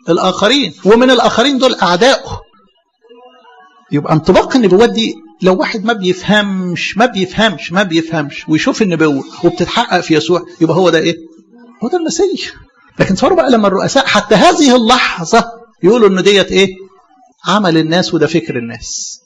الآخرين، ومن الآخرين دول أعدائه. يبقى انطباق النبوات دي لو واحد ما بيفهمش ويشوف النبوة وبتتحقق في يسوع، يبقى هو ده إيه؟ هو ده المسيح. لكن تصوروا بقى لما الرؤساء حتى هذه اللحظة يقولوا إنه ديت إيه؟ عمل الناس وده فكر الناس.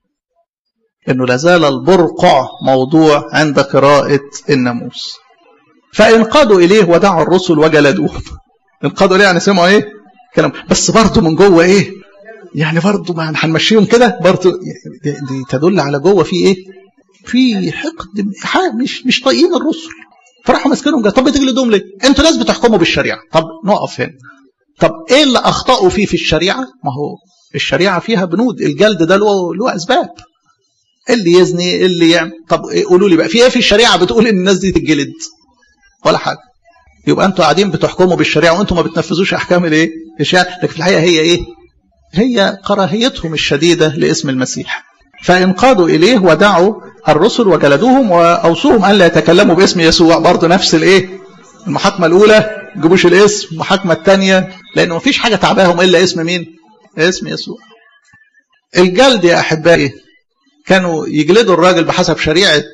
إنه لازال البرقع موضوع عند قراءة الناموس. فانقادوا إليه ودعوا الرسل وجلدوهم. انقادوا إليه يعني سمعوا إيه؟ كلام، بس برضه من جوه إيه؟ يعني برضه ما هنمشيهم كده برضه، دي تدل على جوه في إيه؟ في حقد، مش طايقين الرسل. فراحوا ماسكينهم، طب بتجلدوهم ليه؟ انتوا ناس بتحكموا بالشريعة. طب نقف هنا. طب ايه اللي اخطأوا فيه في الشريعة؟ ما هو الشريعة فيها بنود، الجلد ده له اسباب. اللي يزني، اللي يعمل. طب قولوا لي بقى في ايه في الشريعة بتقول ان الناس دي تتجلد؟ ولا حاجة. يبقى انتوا قاعدين بتحكموا بالشريعة وانتوا ما بتنفذوش احكام الايه؟ الشريعة. لكن في الحقيقة هي ايه؟ هي كراهيتهم الشديدة لاسم المسيح. فانقادوا إليه ودعوا الرسل وجلدوهم وأوصوهم أن لا يتكلموا باسم يسوع. برضه نفس الإيه؟ المحاكمة الأولى جيبوش الاسم، المحاكمة الثانية لأنه مفيش حاجة تعباهم إلا اسم مين؟ اسم يسوع. الجلد يا أحبائي كانوا يجلدوا الراجل بحسب شريعة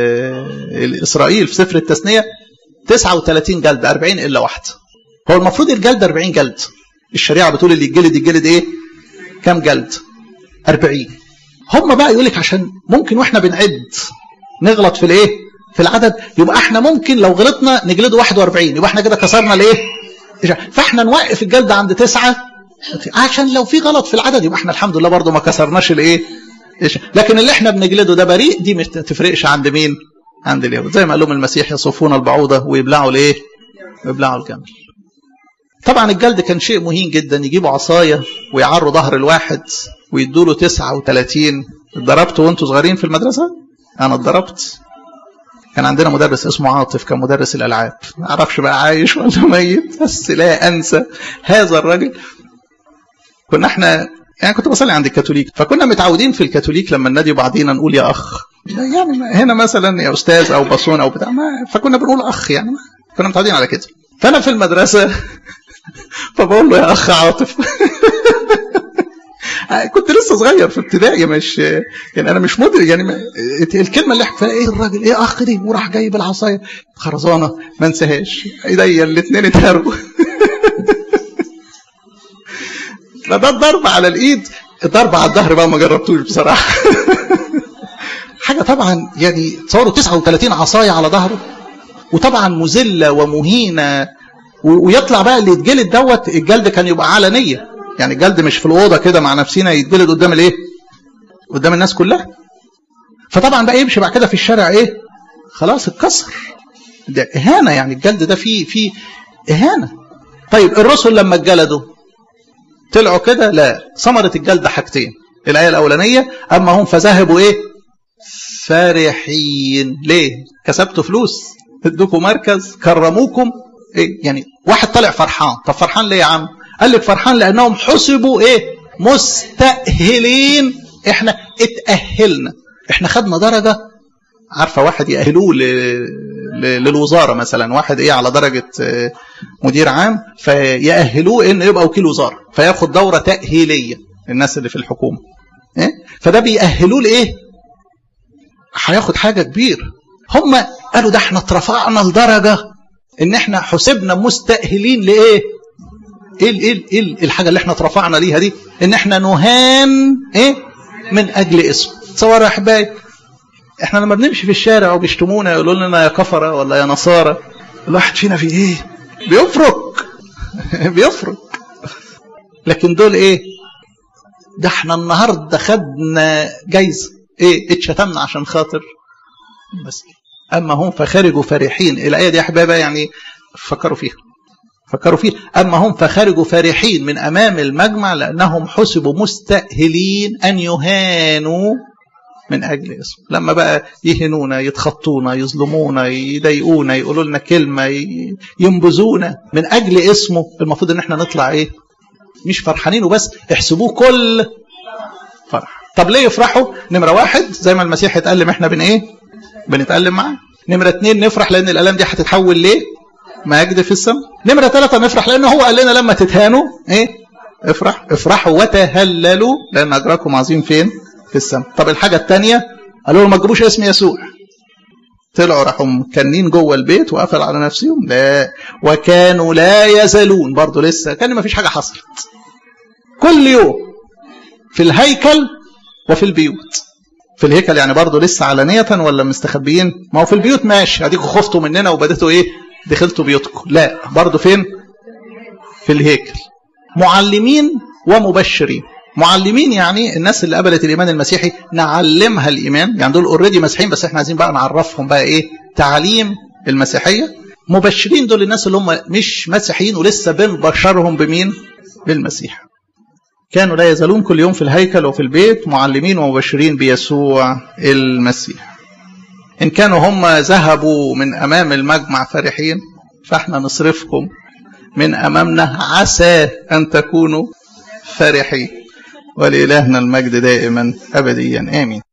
إسرائيل في سفر التثنية 39 جلد، 40 إلا واحدة. هو المفروض الجلد 40 جلد. الشريعة بتقول اللي يتجلد إيه؟ كم جلد؟ 40. هم بقى يقولك عشان ممكن واحنا بنعد نغلط في الايه؟ في العدد، يبقى احنا ممكن لو غلطنا نجلده 41، يبقى احنا كده كسرنا الايه؟ فاحنا نوقف الجلد عند 9 عشان لو في غلط في العدد يبقى احنا الحمد لله برضو ما كسرناش الايه؟ لكن اللي احنا بنجلده ده بريء، دي مش تفرقش عند مين؟ عند اليهود. زي ما قال لهم المسيح يصفون البعوضة ويبلعوا الايه؟ يبلعوا الجمل. طبعا الجلد كان شيء مهين جدا، يجيبوا عصاية ويعروا ظهر الواحد ويدوا له 39. اتضربتوا وانتوا صغيرين في المدرسة؟ انا اتضربت. كان عندنا مدرس اسمه عاطف، كان مدرس الالعاب، ما اعرفش بقى عايش ولا ميت، بس لا انسى هذا الراجل. كنا احنا يعني كنت بصلي عند الكاثوليك، فكنا متعودين في الكاثوليك لما ننادي بعضينا نقول يا اخ، يعني هنا مثلا يا استاذ او بصون او بتاع، فكنا بنقول اخ، يعني كنا متعودين على كده. فانا في المدرسه فبقول له يا اخ عاطف. كنت لسه صغير في ابتدائي، مش يعني انا مش مدرك يعني الكلمه اللي احكي ايه الراجل ايه اخ دي، وراح جايب العصايه خرزانه ما انساهاش، ايديا الاثنين اتهروا. ده الضرب على الايد، الضرب على الظهر بقى ما جربتوش بصراحه. حاجه طبعا يعني تصوروا 39 عصايه على ظهره، وطبعا مذله ومهينه. ويطلع بقى اللي يتجلد دوت، الجلد كان يبقى علنيه، يعني الجلد مش في الاوضه كده مع نفسنا، يتجلد قدام الايه؟ قدام الناس كلها. فطبعا بقى يمشي بعد كده في الشارع ايه؟ خلاص اتكسر. ده اهانه، يعني الجلد ده فيه اهانه. طيب الرسل لما اتجلدوا طلعوا كده؟ لا، ثمره الجلد حاجتين. الايه الاولانيه اما هم فذهبوا ايه؟ فرحين. ليه؟ كسبتوا فلوس، ادوكم مركز، كرموكم ايه؟ يعني واحد طلع فرحان. طب فرحان ليه يا عم؟ قال لك فرحان لانهم حسبوا ايه؟ مستأهلين. احنا اتأهلنا، احنا خدنا درجة. عارفة واحد يأهلوه للوزارة مثلا، واحد ايه على درجة مدير عام، فيأهلوه انه يبقى وكيل وزارة، فياخد دورة تأهيلية الناس اللي في الحكومة. إيه؟ فده بيأهلوه لايه؟ هياخد حاجة كبيرة. هم قالوا ده احنا اترفعنا لدرجة ان احنا حسبنا مستأهلين لايه؟ ايه الحاجة اللي احنا اترفعنا ليها دي؟ ان احنا نهان ايه؟ من اجل اسم. تصور يا احبائي، احنا لما بنمشي في الشارع وبيشتمونا يقولوا لنا يا كفرة ولا يا نصارى، الواحد فينا في ايه؟ بيفرق. لكن دول ايه؟ ده احنا النهارده خدنا جايزة ايه؟ اتشتمنا عشان خاطر بس. اما هم فخرجوا فرحين. الايه دي يا احبابي يعني فكروا فيها. اما هم فخرجوا فرحين من امام المجمع لانهم حسبوا مستأهلين ان يهانوا من اجل اسم. لما بقى يهنونا، يتخطونا، يظلمونا، يضايقونا، يقولوا لنا كلمه، ينبذونا من اجل اسمه، المفروض ان احنا نطلع ايه؟ مش فرحانين وبس، احسبوه كل فرح. طب ليه يفرحوا؟ نمره واحد زي ما المسيح اتألم احنا ايه؟ بنتألم معاه. نمره 2 نفرح لان الالام دي هتتحول ليه؟ مجد في السماء. نمرة 3 نفرح لأنه هو قال لنا لما تتهانوا إيه؟ افرحوا وتهللوا لأن أجركم عظيم فين؟ في السماء. طب الحاجة الثانية قالوا له ما تجيبوش اسم يسوع. طلعوا راحوا مكنين جوه البيت وقفل على نفسهم. لا، وكانوا لا يزالون، برضه لسه كان ما فيش حاجة حصلت. كل يوم في الهيكل وفي البيوت. في الهيكل يعني برضه لسه علانية ولا مستخبيين؟ ما هو في البيوت ماشي، اديكوا خفتوا مننا وبدأتوا ايه؟ دخلتوا بيوتكم. لا، برضه فين؟ في الهيكل. معلمين ومبشرين. معلمين يعني الناس اللي قبلت الايمان المسيحي نعلمها الايمان، يعني دول اوريدي مسيحيين بس احنا عايزين بقى نعرفهم بقى ايه؟ تعليم المسيحيه. مبشرين دول الناس اللي هم مش مسيحيين ولسه بنبشرهم بمين؟ بالمسيح. كانوا لا يزالون كل يوم في الهيكل وفي البيت معلمين ومبشرين بيسوع المسيح. إن كانوا هم ذهبوا من أمام المجمع فرحين، فإحنا نصرفهم من أمامنا عسى أن تكونوا فرحين. ولإلهنا المجد دائما أبديا آمين.